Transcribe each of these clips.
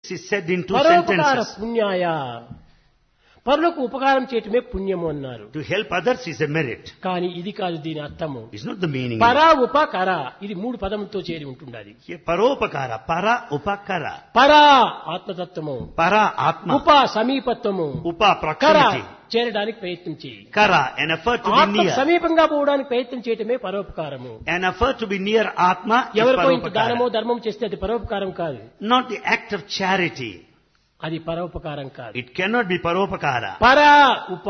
is said in two పరోపకార sentences. పుణ్యాయ, పరులకు ఉపకారం చేయటమే పుణ్యము అన్నారు. To help others is a merit. కానీ ఇది కాదు దీని అర్థము. It's not the meaning. పరా ఉపకర, ఇది మూడు పదములతో చేరి ఉంటున్నది. Here, paropakara, para upakara. పరా ఆత్మతత్వము, Para atma, ఉప సమీపత్వము, upa కర proximity. చేరడానికి ప్రయత్నం చేయి. Kara, an effort to be ఆత్మకు near. సమీపంగా పోవడానికి ప్రయత్నం చేయటమే పరోపకారము. An effort to be near atma is ఎవరికో ఇంత దానమో paropakara. ధర్మం చేస్తే అది పరోపకారం కాదు, Not the act of charity. అది పరోపకారం కాదు. It cannot be paropakara. పరా ఉప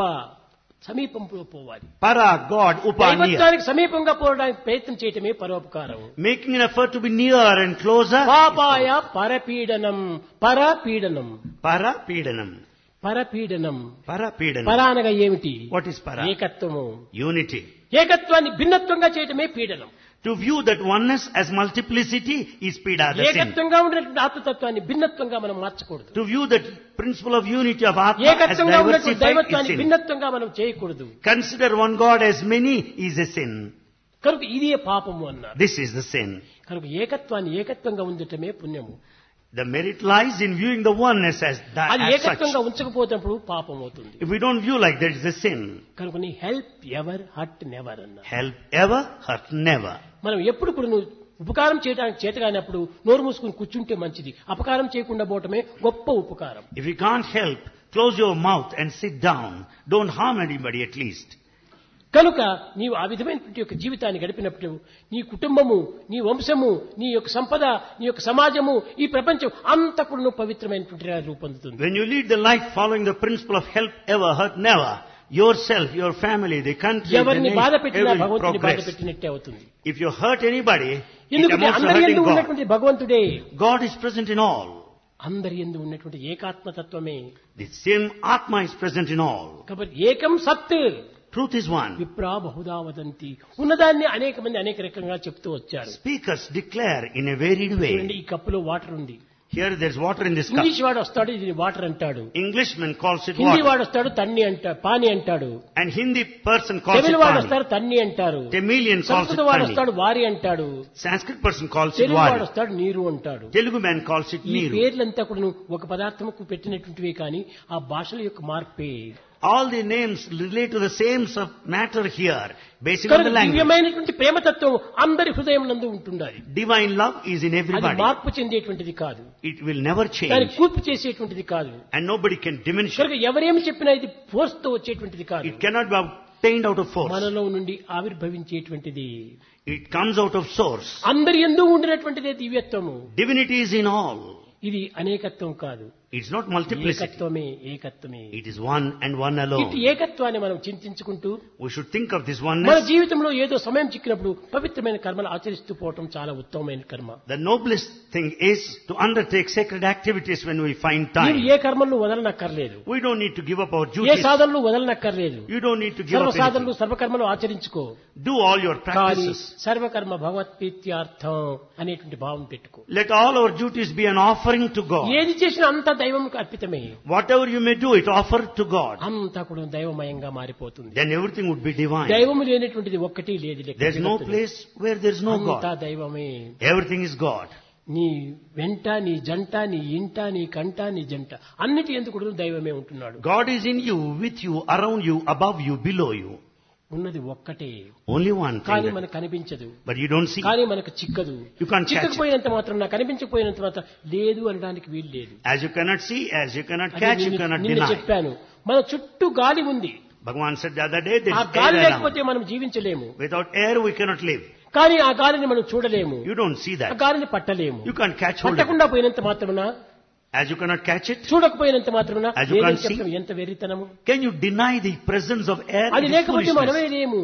సమీపంలో పోవాలి. Para, God, upa, near. దైవత్వానికి సమీపంగా పోవడానికి ప్రయత్నం చేయటమే పరోపకారం. Making an effort to be near and closer. పాపాయ పరపీడనం, పరపీడనం, Para Pedanam. పరపీడనం. Para Pedanam. పర అనగా ఏమిటి? What is para? ఏకత్వము. Unity. ఏకత్వాన్ని భిన్నత్వంగా చేయటమే పీడనం. To view that oneness as multiplicity is pida, the sin. ఏకత్వంగా ఉన్నటువంటి ఆత్మతత్వాన్ని భిన్నత్వంగా మనం మార్చకూడదు. To view that principle of unity of Atma as ఏకత్వంగా ఉన్నటువంటి diversified is దైవత్వాన్ని sin. భిన్నత్వంగా మనం చేయకూడదు. Consider one God as many is a sin. కనుక ఇదే పాపము అన్నారు. This is the sin. కనుక ఏకత్వాన్ని ఏకత్వంగా ఉంచటమే పుణ్యము. The merit lies in viewing the oneness as that అది as ఏకత్వంగా such. ఉంచకపోతే పాపం అవుతుంది. If we don't view like that, it's a sin. కనుక నీ హెల్ప్ ఎవర్ హర్ట్ నెవర్ అన్నారు. Help ever, hurt never. మనం ఎప్పుడు కూడా నువ్వు ఉపకారం చేయడానికి చేతగానప్పుడు నోరు మూసుకుని కూర్చుంటే మంచిది. అపకారం చేయకుండా పోవటమే గొప్ప ఉపకారం. If you can't help, close your mouth and sit down. Don't harm anybody at least. కనుక నీవు ఆ విధమైనటువంటి యొక్క జీవితాన్ని గడిపినప్పుడు నీ కుటుంబము, నీ వంశము, నీ యొక్క సంపద, నీ యొక్క సమాజము, ఈ ప్రపంచం అంతా కూడా నువ్వు పవిత్రమైనటువంటి రూపొందుతుంది. When you lead the life following the principle of help ever, hurt never, yourself, your family, the country, the ఎవరిని బాధ nation, పెట్టినా every భగవంతుని బాధ progress. పెట్టినట్టే అవుతుంది. If you hurt anybody, it ఎందుకంటే amounts to అందరి hurting యందు God. ఉన్నటువంటి భగవంతుడే, God is present in all. అందరి యందు ఉన్నటువంటి ఏకాత్మతత్వమే. The same Atma is present in all. కాబట్టి ఏకం సత్, Truth is one. విప్రా బహుదా వదంతి, ఉన్నదాన్ని అనేక మంది అనేక రకంగా చెప్తూ వచ్చారు. Speakers declare in a varied way. చూడండి, ఈ కప్పులో వాటర్ ఉంది. Here there's water in this cup. English వాడు వస్తాడు, ఇది వాటర్ అంటాడు. Englishman calls it Hindi water. వాడు వస్తాడు, తన్ని అంటాడు, పాని అంటాడు. And Hindi person calls it తమిళ వాడు pani. వస్తాడు, తన్ని అంటారు. Tamilian calls it సంస్కృత వాడు pani. వస్తాడు, వారి అంటాడు. Sanskrit person calls it Telugu వాడు wadi. వస్తాడు, నీరు అంటాడు. Telugu man calls it ఈ neeru. పేర్లంతా కూడా ఒక పదార్థముకు పెట్టినటువంటివే కానీ ఆ భాషల యొక్క మార్పే. All the names relate to the same matter here, based on కనుక the language. దివ్యమైనటువంటి ప్రేమతత్వం అందరి హృదయం నందు ఉంటుండాలి. Divine love is in అది everybody. మార్పు చెందేటువంటిది కాదు, It will never దాన్ని change. కూర్పు చేసేటువంటిది కాదు. And nobody can diminish కనుక it. ఎవరేమి చెప్పినా ఇది ఫోర్స్ తో వచ్చేటువంటిది కాదు, It cannot be obtained out of force. మనలో నుండి ఆవిర్భవించేటువంటిది. It comes out of source. అందరి యందు ఉండినటువంటిదే దివ్యత్వము. Divinity is in all. ఇది అనేకత్వం కాదు, It's not multiplicity. ఏకత్వమే, ఏకత్వమే. It is one and one alone. ఇటు ఏకత్వాన్ని మనం చింతించుకుంటూ We should think of this మన oneness. జీవితంలో ఏదో సమయం చిక్కినప్పుడు పవిత్రమైన కర్మలు ఆచరిస్తూ పోవటం చాలా ఉత్తమమైన కర్మ. The noblest thing is to undertake sacred activities when we find నీవు time. ఏ కర్మలను వదలనక్కర్లేదు, We don't need to give up our A duties. సాధనలు వదలనక్కర్లేదు. You don't need to give సర్వ up సాధనలు anything. సర్వకర్మలు ఆచరించుకో, Do all your కానీ practices. సర్వకర్మ భగవత్ప్రీత్యార్థం అనేటువంటి భావం పెట్టుకో. Let all our duties be an offering to God. ఏది చేసినా అంతా దైవంకు అర్పితమే. Whatever you may do, it offer to God. అంతా కూడా దైవమయంగా మారిపోతుంది. Then everything would be divine. దైవము లేనటువంటిది ఒక్కటి లేదు లెక్క There's no జగత్తులో. place where there's no అంతా God. దైవమే. Everything is God. నీ వెంట, నీ జంట, నీ ఇంట, నీ కంట, నీ జంట అన్నిటి ఎందుకు కూడా దైవమే ఉంటున్నాడు. God is in you, with you, around you, above you, below you. ఉన్నది ఒక్కటే, Only one కానీ thing. మనకు కనిపించదు, But you don't see. కానీ మనకు చిక్కదు. You can't catch it. చిక్కకపోయినంత మాత్రం, నాకు కనిపించకపోయినంత మాత్రం లేదు అనడానికి వీలు లేదు. As you cannot see, as you cannot అది catch, you నిన్న- cannot నిన్న deny. చెప్పాను, మన చుట్టూ గాలి ఉంది. Bhagavan said the other day, there ఆ is గాలి air లేకపోతే around. మనం జీవించలేము. Without air, we cannot live. కానీ ఆ గాలిని మనం చూడలేము, You don't see ఆ that. గాలిని పట్టలేము. You can't catch hold of it. పట్టకుండా పోయినంత మాత్రమున, As you cannot catch it, చూడకపోయినంత మాత్రమున As you లేదని can't see. చెప్పడం ఎంత వెర్రితనము. can you deny the presence of air? అది It is లేకపోతే మనమే foolishness. లేము.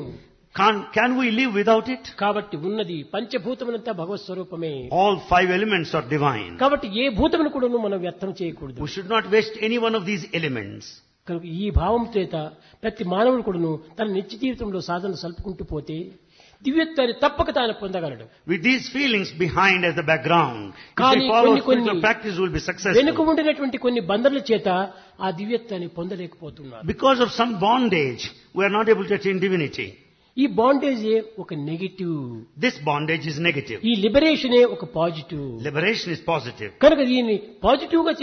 Can we live without it? కాబట్టి ఉన్నది పంచభూతములంతా భగవత్ స్వరూపమే. All five elements are divine. కాబట్టి ఏ భూతమును కూడా మనం వ్యర్థం చేయకూడదు. We should not waste any one of these elements. కనుక ఈ భావం చేత ప్రతి మానవుడు కూడాను తన నిత్య జీవితంలో సాధన సల్పుకుంటూ పోతే దివ్యత్వాన్ని తప్పక తాను పొందగలడు. With these feelings behind as the background, if కానీ we follow కొన్ని spiritual practice, we will be వెనుక successful. ఉండినటువంటి కొన్ని బంధనల చేత ఆ దివ్యత్వాన్ని పొందలేకపోతున్నారు. Because of some bondage, we are not able to attain divinity. ఈ బాండేజే ఒక negative, This bondage is negative. ఈ లిబరేషనే ఒక పాజిటివ్. Liberation is positive. కనుక దీన్ని పాజిటివ్ గా